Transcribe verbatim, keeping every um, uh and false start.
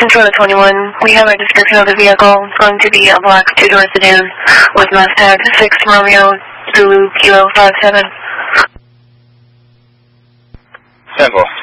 Control twenty-one, we have a description of the vehicle, going to be a black two-door sedan with Mustang six Romeo Zulu Kilo five seven. Simple.